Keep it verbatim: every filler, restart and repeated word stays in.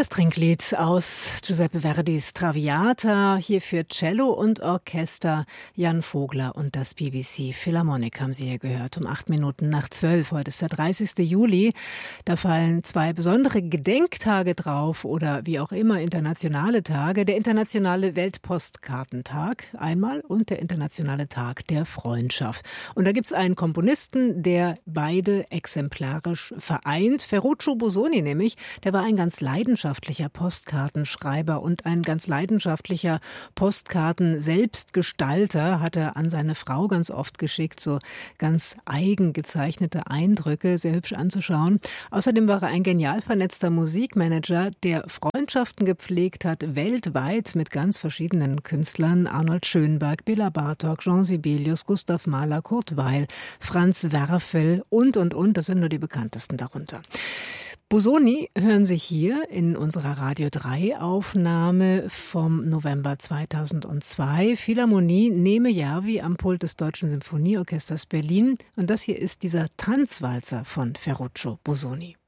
Das Trinklied aus Giuseppe Verdis Traviata, hier für Cello und Orchester Jan Vogler und das B B C Philharmonic haben Sie hier gehört, um acht Minuten nach zwölf. Heute ist der dreißigste Juli. Da fallen zwei besondere Gedenktage drauf oder wie auch immer internationale Tage. Der internationale Weltpostkartentag einmal und der internationale Tag der Freundschaft. Und da gibt es einen Komponisten, der beide exemplarisch vereint. Ferruccio Busoni nämlich, der war ein ganz leidenschaftlicher Postkartenschreiber und ein ganz leidenschaftlicher Postkarten-Selbstgestalter, hat er an seine Frau ganz oft geschickt, so ganz eigen gezeichnete Eindrücke, sehr hübsch anzuschauen. Außerdem war er ein genial vernetzter Musikmanager, der Freundschaften gepflegt hat, weltweit mit ganz verschiedenen Künstlern. Arnold Schönberg, Béla Bartók, Jean Sibelius, Gustav Mahler, Kurt Weill, Franz Werfel und, und, und. Das sind nur die bekanntesten darunter. Busoni hören Sie hier in unserer Radio drei Aufnahme vom November zweitausendzwei. Philharmonie Neme-Järvi am Pult des Deutschen Symphonieorchesters Berlin. Und das hier ist dieser Tanzwalzer von Ferruccio Busoni.